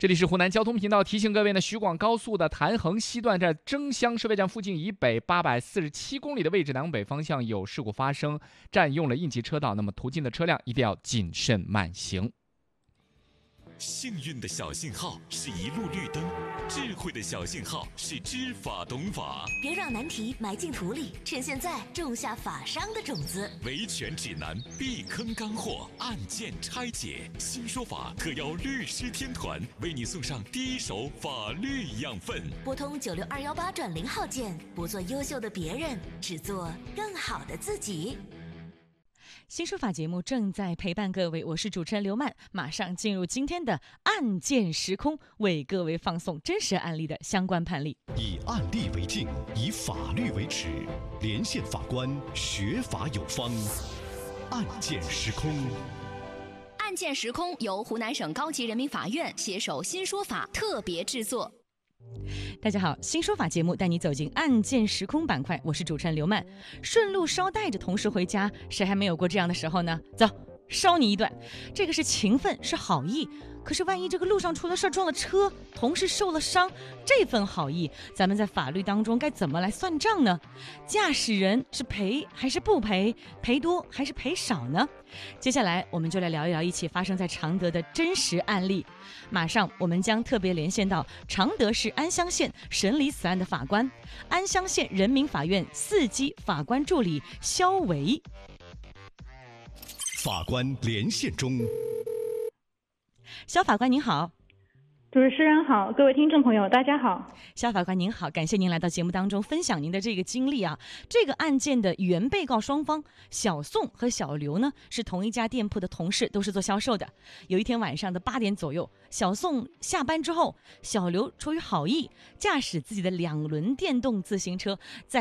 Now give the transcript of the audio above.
这里是湖南交通频道，提醒各位呢，徐广高速的潭衡西段在争乡收费站附近以北847公里的位置南北方向有事故发生，占用了应急车道，那么途经的车辆一定要谨慎慢行。 幸运的小信号是一路绿灯，智慧的小信号是知法懂法。 别让难题埋进土里，趁现在种下法商的种子。 维权指南，避坑干货，案件拆解，新说法特邀律师天团为你送上第一手法律养分。 拨通96218+0号键，不做优秀的别人，只做更好的自己。 新说法节目正在陪伴各位，我是主持人刘曼，马上进入今天的案件时空，为各位放送真实案例的相关判例。 以案例为镜，以法律为尺，连线法官，学法有方。案件时空。 案件时空由湖南省高级人民法院携手新说法特别制作。 大家好，新说法节目带你走进案件时空板块，我是主持人刘曼。顺路捎带着同事回家，谁还没有过这样的时候呢？走，捎你一段。这个是情分，是好意，可是万一这个路上出了事，撞了车，同事受了伤，这份好意咱们在法律当中该怎么来算账呢？驾驶人是赔还是不赔？赔多还是赔少呢？接下来我们就来聊一聊一起发生在常德的真实案例。马上我们将特别连线到常德市安乡县审理此案的法官，安乡县人民法院4级法官助理肖维。 法官连线中。 肖法官您好。 主持人好，各位听众朋友大家好。 肖法官您好，感谢您来到节目当中分享您的这个经历啊。这个案件的原被告双方小宋和小刘呢是同一家店铺的同事，都是做销售的。有一天晚上的8点左右，小宋下班之后，小刘出于好意驾驶自己的2轮电动自行车在